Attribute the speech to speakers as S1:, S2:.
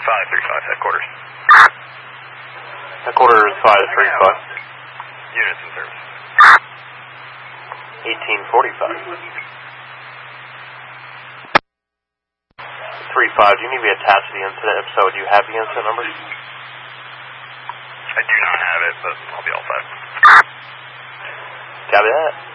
S1: 535, headquarters.
S2: Headquarters 535.
S1: Units in service.
S2: 1845. 35, do you need to be attached to the incident? If so, do you have the incident number?
S1: I do not have it, but I'll be all set.
S2: Copy that.